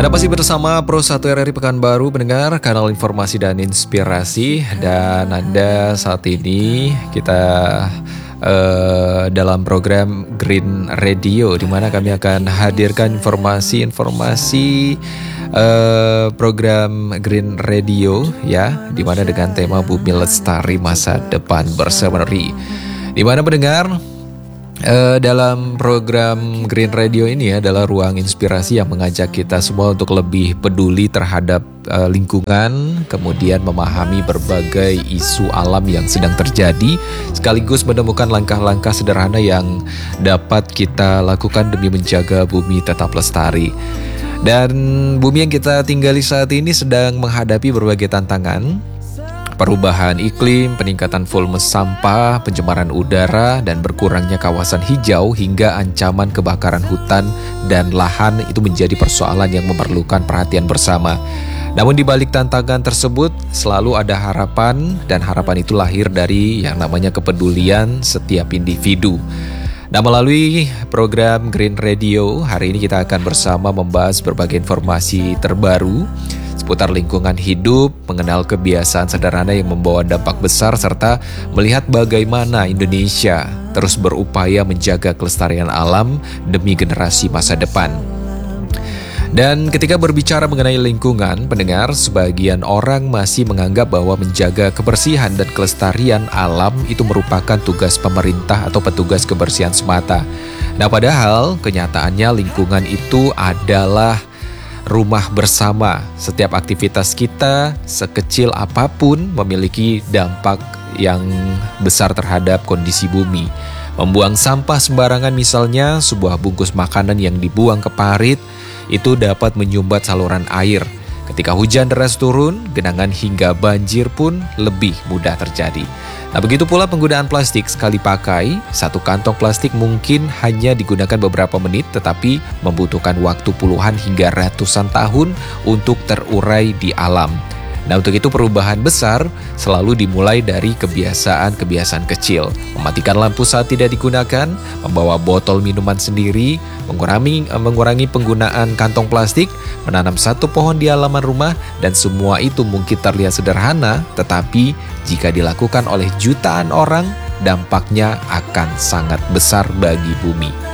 Anda masih bersama Pro 1 RRI Pekanbaru, pendengar kanal informasi dan inspirasi. Dan Anda saat ini kita dalam program Green Radio, di mana kami akan hadirkan informasi-informasi program Green Radio ya, di mana dengan tema Bumi Lestari Masa Depan Berseri. Di mana pendengar, dalam program Green Radio ini adalah ruang inspirasi yang mengajak kita semua untuk lebih peduli terhadap lingkungan, kemudian memahami berbagai isu alam yang sedang terjadi, sekaligus menemukan langkah-langkah sederhana yang dapat kita lakukan demi menjaga bumi tetap lestari. Dan bumi yang kita tinggali saat ini sedang menghadapi berbagai tantangan. Perubahan iklim, peningkatan volume sampah, pencemaran udara, dan berkurangnya kawasan hijau hingga ancaman kebakaran hutan dan lahan itu menjadi persoalan yang memerlukan perhatian bersama. Namun di balik tantangan tersebut selalu ada harapan, dan harapan itu lahir dari yang namanya kepedulian setiap individu. Nah, melalui program Green Radio, hari ini kita akan bersama membahas berbagai informasi terbaru seputar lingkungan hidup, mengenal kebiasaan sederhana yang membawa dampak besar, serta melihat bagaimana Indonesia terus berupaya menjaga kelestarian alam demi generasi masa depan. Dan ketika berbicara mengenai lingkungan, pendengar, sebagian orang masih menganggap bahwa menjaga kebersihan dan kelestarian alam itu merupakan tugas pemerintah atau petugas kebersihan semata. Nah, padahal kenyataannya lingkungan itu adalah rumah bersama. Setiap aktivitas kita, sekecil apapun, memiliki dampak yang besar terhadap kondisi bumi. Membuang sampah sembarangan, misalnya sebuah bungkus makanan yang dibuang ke parit, itu dapat menyumbat saluran air. Ketika hujan deras turun, genangan hingga banjir pun lebih mudah terjadi. Nah, begitu pula penggunaan plastik sekali pakai. Satu kantong plastik mungkin hanya digunakan beberapa menit, tetapi membutuhkan waktu puluhan hingga ratusan tahun untuk terurai di alam. Nah, untuk itu perubahan besar selalu dimulai dari kebiasaan-kebiasaan kecil. Mematikan lampu saat tidak digunakan, membawa botol minuman sendiri, mengurangi penggunaan kantong plastik, menanam satu pohon di halaman rumah, dan semua itu mungkin terlihat sederhana, tetapi jika dilakukan oleh jutaan orang, dampaknya akan sangat besar bagi bumi.